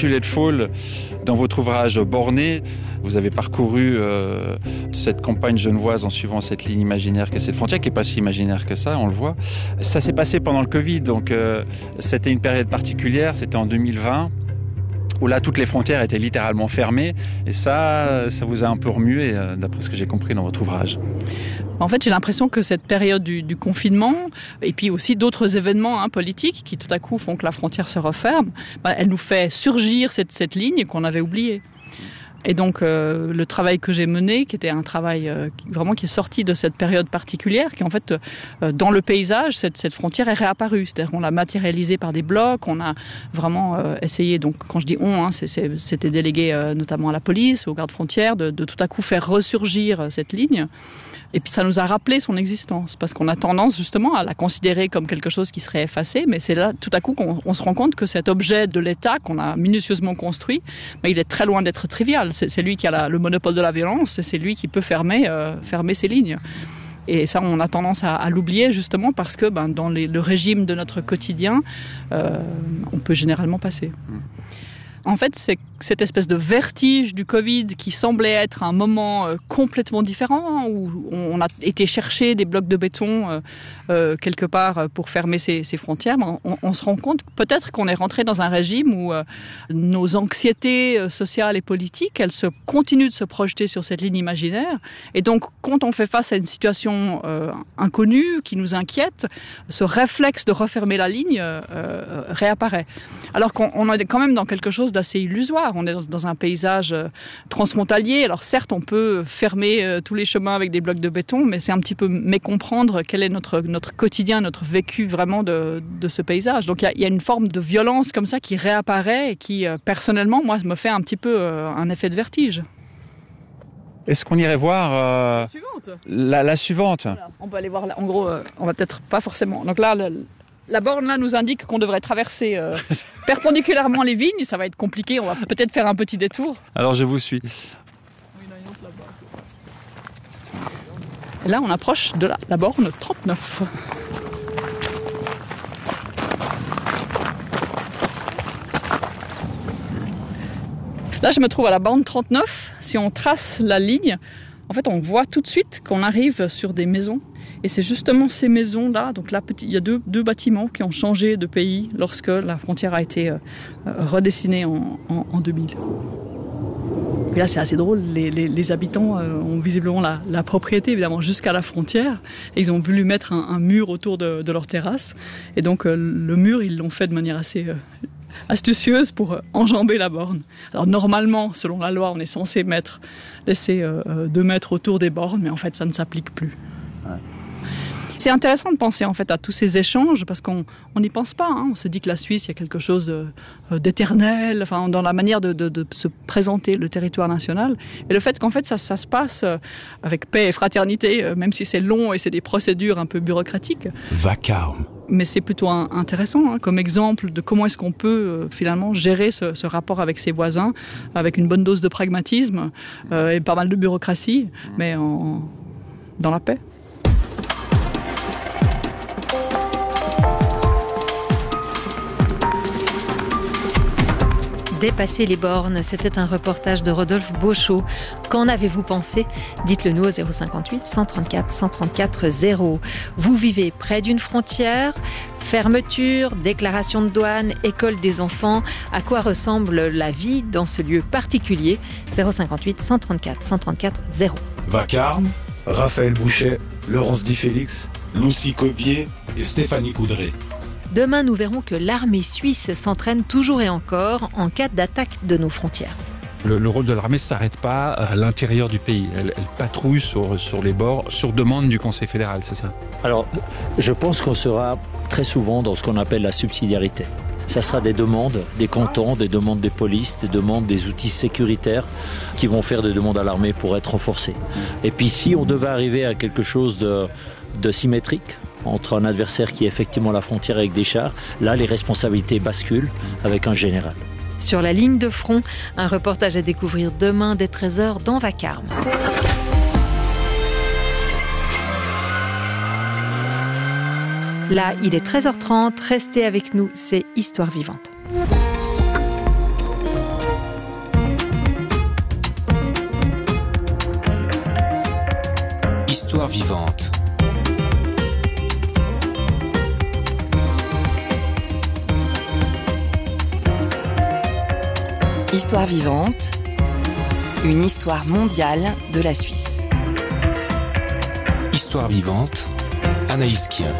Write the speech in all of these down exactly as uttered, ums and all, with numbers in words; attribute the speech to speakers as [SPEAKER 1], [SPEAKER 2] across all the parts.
[SPEAKER 1] Intitulé de Fall, dans votre ouvrage Borné, vous avez parcouru euh, cette campagne genevoise en suivant cette ligne imaginaire qu'est cette frontière, qui n'est pas si imaginaire que ça, on le voit. Ça s'est passé pendant le Covid, donc euh, c'était une période particulière, c'était en deux mille vingt, où là, toutes les frontières étaient littéralement fermées. Et ça, ça vous a un peu remué, euh, d'après ce que j'ai compris dans votre ouvrage.
[SPEAKER 2] En fait, j'ai l'impression que cette période du, du confinement, et puis aussi d'autres événements hein, politiques qui tout à coup font que la frontière se referme, bah, elle nous fait surgir cette, cette ligne qu'on avait oubliée. Et donc euh, le travail que j'ai mené, qui était un travail euh, qui, vraiment qui est sorti de cette période particulière, qui en fait euh, dans le paysage, cette, cette frontière est réapparue. C'est-à-dire qu'on l'a matérialisée par des blocs, on a vraiment euh, essayé, donc quand je dis on, hein, c'est, c'est, c'était délégué euh, notamment à la police, aux gardes frontières, de, de tout à coup faire ressurgir cette ligne. Et puis ça nous a rappelé son existence, parce qu'on a tendance justement à la considérer comme quelque chose qui serait effacé, mais c'est là tout à coup qu'on on se rend compte que cet objet de l'État qu'on a minutieusement construit, mais il est très loin d'être trivial. C'est, c'est lui qui a la, le monopole de la violence, et c'est lui qui peut fermer, euh, fermer ses lignes. Et ça, on a tendance à, à l'oublier justement parce que ben, dans les, le régime de notre quotidien, euh, on peut généralement passer. En fait, c'est cette espèce de vertige du Covid qui semblait être un moment euh, complètement différent, où on a été chercher des blocs de béton euh, euh, quelque part pour fermer ces, ces frontières. On, on se rend compte peut-être qu'on est rentré dans un régime où euh, nos anxiétés euh, sociales et politiques, elles se continuent de se projeter sur cette ligne imaginaire. Et donc, quand on fait face à une situation euh, inconnue qui nous inquiète, ce réflexe de refermer la ligne euh, euh, réapparaît. Alors qu'on on est quand même dans quelque chose d'assez illusoire. On est dans, dans un paysage euh, transfrontalier. Alors certes, on peut fermer euh, tous les chemins avec des blocs de béton, mais c'est un petit peu mécomprendre quel est notre, notre quotidien, notre vécu vraiment de, de ce paysage. Donc il y, y a une forme de violence comme ça qui réapparaît et qui, euh, personnellement, moi, me fait un petit peu euh, un effet de vertige.
[SPEAKER 1] Est-ce qu'on irait voir euh,
[SPEAKER 2] la suivante
[SPEAKER 1] la, la suivante
[SPEAKER 2] voilà. On peut aller voir, là, en gros, euh, on va peut-être pas forcément... Donc là, le, la borne là nous indique qu'on devrait traverser euh, perpendiculairement les vignes. Ça va être compliqué, on va peut-être faire un petit détour.
[SPEAKER 1] Alors je vous suis.
[SPEAKER 2] Et là, on approche de la, la borne trente-neuf. Là, je me trouve à la borne trente-neuf. Si on trace la ligne, en fait, on voit tout de suite qu'on arrive sur des maisons. Et c'est justement ces maisons-là, donc là, il y a deux, deux bâtiments qui ont changé de pays lorsque la frontière a été euh, redessinée en, en, en deux mille. Et là, c'est assez drôle, les, les, les habitants euh, ont visiblement la, la propriété, évidemment, jusqu'à la frontière. Et ils ont voulu mettre un, un mur autour de, de leur terrasse. Et donc, euh, le mur, ils l'ont fait de manière assez... Euh, astucieuse pour enjamber la borne. Alors normalement, selon la loi, on est censé mettre, laisser euh, deux mètres autour des bornes, mais en fait, ça ne s'applique plus. Ouais. C'est intéressant de penser en fait à tous ces échanges parce qu'on n'y pense pas. Hein. On se dit que la Suisse, il y a quelque chose de, euh, d'éternel, enfin, dans la manière de, de, de se présenter le territoire national. Et le fait qu'en fait ça, ça se passe avec paix et fraternité, euh, même si c'est long et c'est des procédures un peu bureaucratiques.
[SPEAKER 3] Vacarme. Mais
[SPEAKER 2] c'est plutôt un, intéressant hein, comme exemple de comment est-ce qu'on peut euh, finalement gérer ce, ce rapport avec ses voisins, avec une bonne dose de pragmatisme euh, et pas mal de bureaucratie, mais en, dans la paix.
[SPEAKER 4] Dépasser les bornes, c'était un reportage de Rodolphe Beauchot. Qu'en avez-vous pensé ? Dites-le nous au zéro cinquante-huit cent trente-quatre cent trente-quatre zéro. Vous vivez près d'une frontière ? Fermeture, déclaration de douane, école des enfants. À quoi ressemble la vie dans ce lieu particulier ? zéro cinquante-huit cent trente-quatre cent trente-quatre zéro.
[SPEAKER 3] Vacarme, Raphaël Bouchet, Laurence Di Félix, Lucie Cobier et Stéphanie Coudray.
[SPEAKER 4] Demain, nous verrons que l'armée suisse s'entraîne toujours et encore en cas d'attaque de nos frontières.
[SPEAKER 5] Le, le rôle de l'armée ne s'arrête pas à l'intérieur du pays. Elle, elle patrouille sur, sur les bords, sur demande du Conseil fédéral, c'est ça ?
[SPEAKER 6] Alors, je pense qu'on sera très souvent dans ce qu'on appelle la subsidiarité. Ça sera des demandes des cantons, des demandes des polices, des demandes des outils sécuritaires qui vont faire des demandes à l'armée pour être renforcés. Et puis si on devait arriver à quelque chose de, de symétrique, entre un adversaire qui est effectivement à la frontière avec des chars, là les responsabilités basculent avec un général.
[SPEAKER 4] Sur la ligne de front, un reportage à découvrir demain dès treize heures dans Vacarme. Là, il est treize heures trente, restez avec nous, c'est Histoire vivante.
[SPEAKER 7] Histoire vivante.
[SPEAKER 8] Histoire vivante, une histoire mondiale de la Suisse.
[SPEAKER 7] Histoire vivante, Anaïs Kien.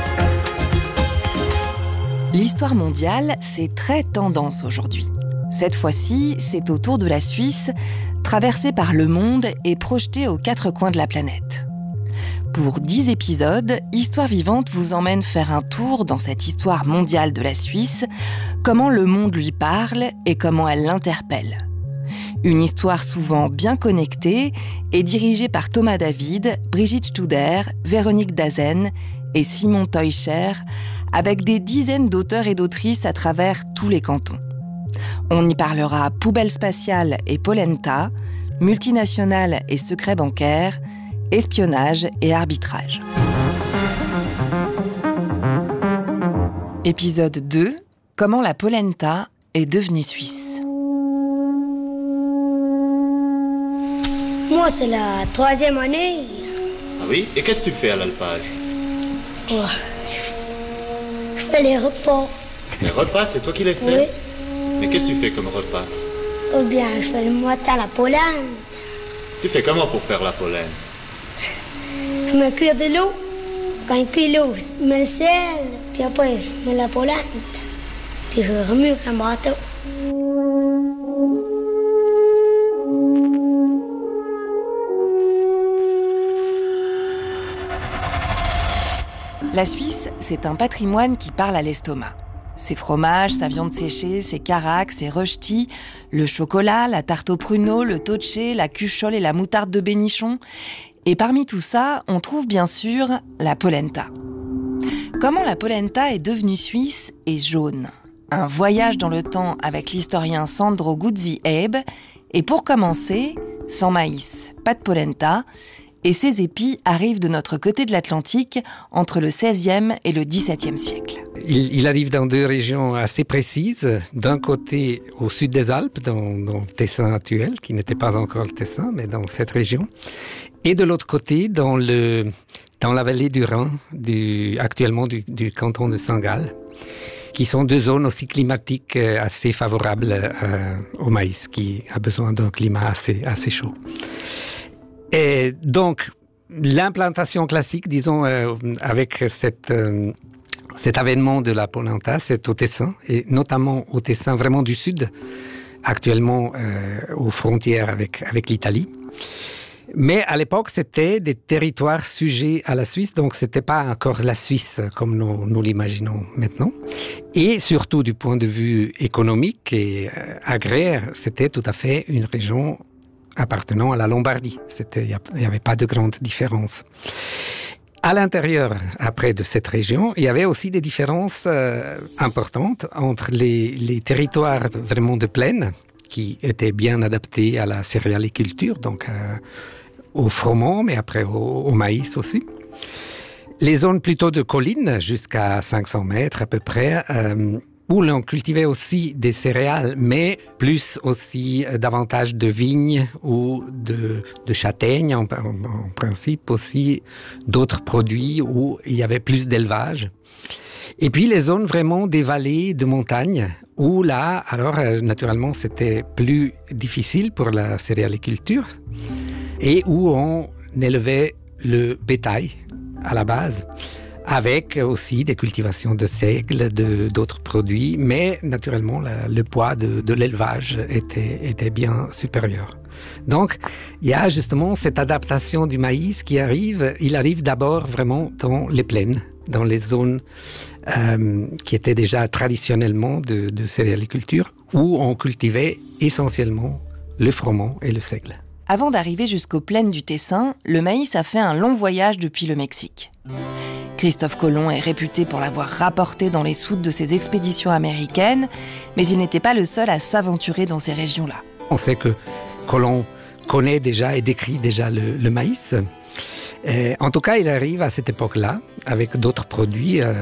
[SPEAKER 8] L'histoire mondiale, c'est très tendance aujourd'hui. Cette fois-ci, c'est au tour de la Suisse, traversée par le monde et projetée aux quatre coins de la planète. Pour dix épisodes, Histoire vivante vous emmène faire un tour dans cette histoire mondiale de la Suisse, comment le monde lui parle et comment elle l'interpelle. Une histoire souvent bien connectée et dirigée par Thomas David, Brigitte Studer, Véronique Dazen et Simon Teuscher, avec des dizaines d'auteurs et d'autrices à travers tous les cantons. On y parlera poubelle spatiale et polenta, multinationales et secrets bancaires, espionnage et arbitrage. Épisode deux, comment la polenta est devenue suisse.
[SPEAKER 9] Moi, c'est la troisième année.
[SPEAKER 10] Ah oui? Et qu'est-ce que tu fais à l'alpage?
[SPEAKER 9] Oh. Je fais les repas.
[SPEAKER 10] Les repas, c'est toi qui les fais?
[SPEAKER 9] Oui.
[SPEAKER 10] Mais qu'est-ce que tu fais comme repas?
[SPEAKER 9] Ou bien, je fais le moitié à la polenta.
[SPEAKER 10] Tu fais comment pour faire la polenta?
[SPEAKER 9] Je me cuire de l'eau. Quand il cuit l'eau, je mets le sel, puis après, je mets la polenta. Puis je remue avec un bateau.
[SPEAKER 8] La Suisse, c'est un patrimoine qui parle à l'estomac. Ses fromages, sa viande séchée, ses caracs, ses rösti, le chocolat, la tarte aux pruneaux, le totché, la cuchole et la moutarde de bénichon. Et parmi tout ça, on trouve bien sûr la polenta. Comment la polenta est devenue suisse et jaune? Un voyage dans le temps avec l'historien Sandro Guzzi-Ebe. Et pour commencer, sans maïs, pas de polenta. Et ces épis arrivent de notre côté de l'Atlantique entre le seizième et le dix-septième siècle.
[SPEAKER 11] Il, il arrive dans deux régions assez précises. D'un côté, au sud des Alpes, dans, dans le Tessin actuel, qui n'était pas encore le Tessin, mais dans cette région. Et de l'autre côté, dans, le, dans la vallée du Rhin, du, actuellement du, du canton de Saint-Gall, qui sont deux zones aussi climatiques assez favorables euh, au maïs, qui a besoin d'un climat assez, assez chaud. Et donc, l'implantation classique, disons, euh, avec cette, euh, cet avènement de la polenta, c'est au Tessin, et notamment au Tessin vraiment du sud, actuellement euh, aux frontières avec, avec l'Italie. Mais à l'époque, c'était des territoires sujets à la Suisse, donc c'était pas encore la Suisse comme nous, nous l'imaginons maintenant. Et surtout du point de vue économique et euh, agraire, c'était tout à fait une région appartenant à la Lombardie. C'était, il n'y avait pas de grande différence. À l'intérieur, après, de cette région, il y avait aussi des différences euh, importantes entre les, les territoires vraiment de plaine, qui étaient bien adaptés à la céréaliculture, donc euh, au froment, mais après au, au maïs aussi. Les zones plutôt de collines, jusqu'à cinq cents mètres à peu près, euh, où l'on cultivait aussi des céréales, mais plus aussi euh, davantage de vignes ou de, de châtaignes, en, en, en principe aussi d'autres produits où il y avait plus d'élevage. Et puis les zones vraiment des vallées de montagne, où là, alors euh, naturellement, c'était plus difficile pour la céréaliculture, et où on élevait le bétail à la base, avec aussi des cultivations de seigle, de, d'autres produits, mais naturellement, la, le poids de, de l'élevage était, était bien supérieur. Donc, il y a justement cette adaptation du maïs qui arrive, il arrive d'abord vraiment dans les plaines, dans les zones euh, qui étaient déjà traditionnellement de, de céréaliculture, où on cultivait essentiellement le froment et le seigle.
[SPEAKER 8] Avant d'arriver jusqu'aux plaines du Tessin, le maïs a fait un long voyage depuis le Mexique. Christophe Colomb est réputé pour l'avoir rapporté dans les soutes de ses expéditions américaines, mais il n'était pas le seul à s'aventurer dans ces régions-là.
[SPEAKER 11] On sait que Colomb connaît déjà et décrit déjà le, le maïs. Et en tout cas, il arrive à cette époque-là avec d'autres produits, euh,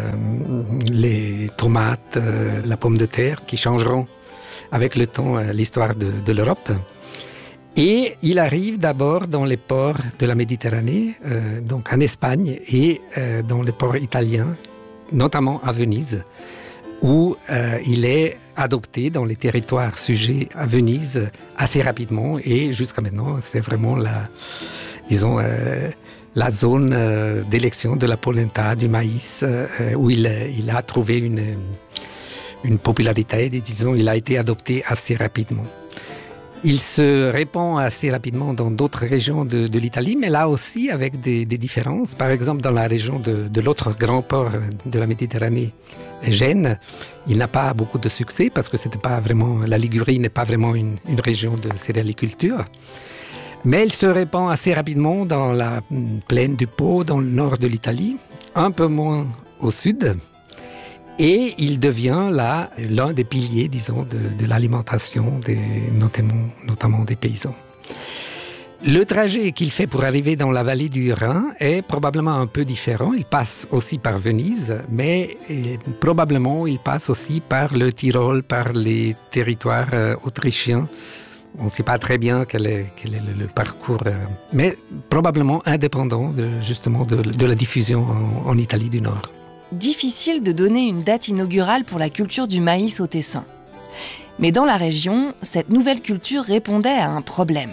[SPEAKER 11] les tomates, euh, la pomme de terre, qui changeront avec le temps euh, l'histoire de, de l'Europe. Et il arrive d'abord dans les ports de la Méditerranée, euh, donc en Espagne et euh, dans les ports italiens, notamment à Venise, où euh, il est adopté dans les territoires sujets à Venise assez rapidement. Et jusqu'à maintenant, c'est vraiment la, disons, euh, la zone euh, d'élection de la polenta, du maïs, euh, où il, il a trouvé une, une popularité, disons, il a été adopté assez rapidement. Il se répand assez rapidement dans d'autres régions de, de l'Italie, mais là aussi avec des, des différences. Par exemple, dans la région de, de l'autre grand port de la Méditerranée, Gênes, il n'a pas beaucoup de succès parce que c'était pas vraiment, la Ligurie n'est pas vraiment une, une région de céréaliculture. Mais il se répand assez rapidement dans la plaine du Pô, dans le nord de l'Italie, un peu moins au sud. Et il devient là l'un des piliers, disons, de, de l'alimentation, des, notamment, notamment des paysans. Le trajet qu'il fait pour arriver dans la vallée du Rhin est probablement un peu différent. Il passe aussi par Venise, mais et, probablement il passe aussi par le Tyrol, par les territoires euh, autrichiens. On ne sait pas très bien quel est, quel est le, le parcours, euh, mais probablement indépendant de, justement de, de la diffusion en, en Italie du Nord.
[SPEAKER 8] Difficile de donner une date inaugurale pour la culture du maïs au Tessin. Mais dans la région, cette nouvelle culture répondait à un problème.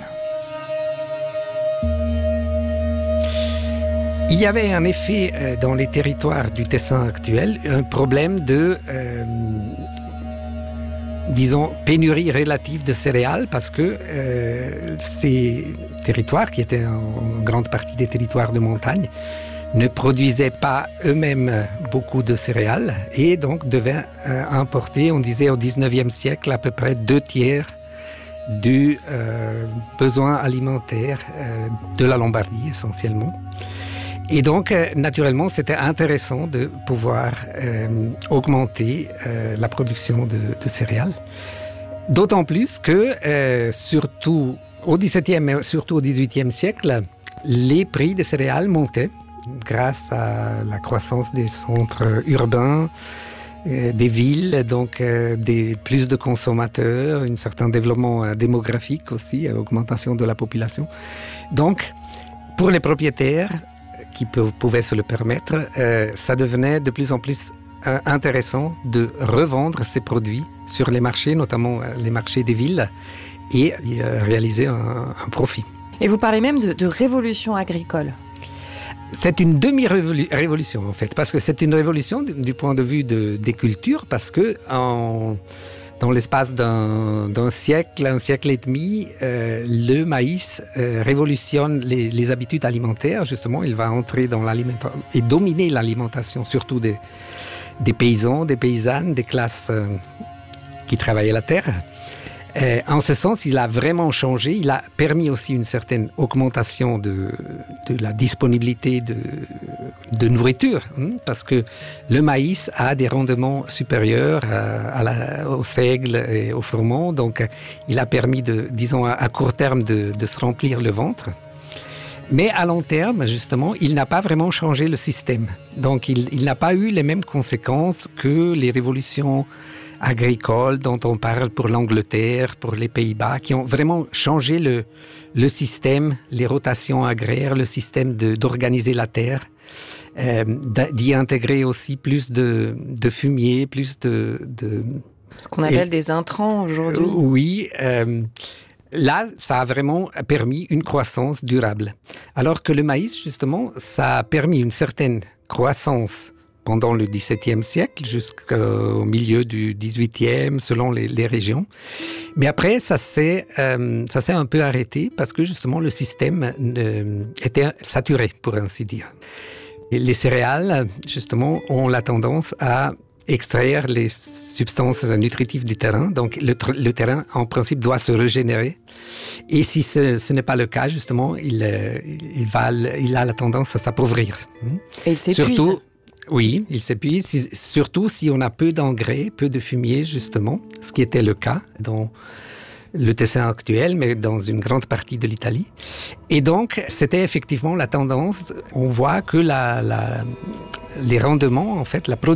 [SPEAKER 11] Il y avait en effet euh, dans les territoires du Tessin actuel un problème de, euh, disons, pénurie relative de céréales parce que euh, ces territoires, qui étaient en grande partie des territoires de montagne, ne produisaient pas eux-mêmes beaucoup de céréales et donc devaient euh, importer, on disait au dix-neuvième siècle, à peu près deux tiers du euh, besoin alimentaire euh, de la Lombardie essentiellement. Et donc, euh, naturellement, c'était intéressant de pouvoir euh, augmenter euh, la production de, de céréales. D'autant plus que, euh, surtout au dix-septième et surtout au dix-huitième siècle, les prix des céréales montaient grâce à la croissance des centres urbains, euh, des villes, donc euh, des, plus de consommateurs, un certain développement euh, démographique aussi, euh, augmentation de la population. Donc, pour les propriétaires qui peuvent, pouvaient se le permettre, euh, ça devenait de plus en plus euh, intéressant de revendre ces produits sur les marchés, notamment euh, les marchés des villes, et euh, réaliser un, un profit.
[SPEAKER 12] Et vous parlez même de, de révolution agricole.
[SPEAKER 11] C'est une demi-révolution en fait, parce que c'est une révolution du, du point de vue de, des cultures, parce que en, dans l'espace d'un, d'un siècle, un siècle et demi, euh, le maïs euh, révolutionne les, les habitudes alimentaires. Justement, il va entrer dans l'alimentation et dominer l'alimentation, surtout des, des paysans, des paysannes, des classes euh, qui travaillaient la terre. Euh, en ce sens, il a vraiment changé. Il a permis aussi une certaine augmentation de, de la disponibilité de, de nourriture, hein, parce que le maïs a des rendements supérieurs à, à la, au seigle et au froment. Donc, il a permis, de, disons, à, à court terme, de, de se remplir le ventre. Mais à long terme, justement, il n'a pas vraiment changé le système. Donc, il, il n'a pas eu les mêmes conséquences que les révolutions agricoles dont on parle pour l'Angleterre, pour les Pays-Bas, qui ont vraiment changé le, le système, les rotations agraires, le système de, d'organiser la terre, euh, d'y intégrer aussi plus de, de fumier, plus de... de
[SPEAKER 12] Ce qu'on appelle et, des intrants aujourd'hui.
[SPEAKER 11] Euh, oui, euh, là, ça a vraiment permis une croissance durable. Alors que le maïs, justement, ça a permis une certaine croissance pendant le dix-septième siècle jusqu'au milieu du dix-huitième, selon les, les régions. Mais après, ça s'est, euh, ça s'est un peu arrêté parce que justement le système euh, était saturé, pour ainsi dire. Et les céréales, justement, ont la tendance à extraire les substances nutritives du terrain. Donc le, le terrain, en principe, doit se régénérer. Et si ce, ce n'est pas le cas, justement, il, il, va, il a la tendance à s'appauvrir.
[SPEAKER 12] Et il s'épuise.
[SPEAKER 11] Surtout, oui, il s'épuise, si, surtout si on a peu d'engrais, peu de fumier, justement, ce qui était le cas dans le Tessin actuel, mais dans une grande partie de l'Italie. Et donc, c'était effectivement la tendance. On voit que la, la, les rendements, en fait, la production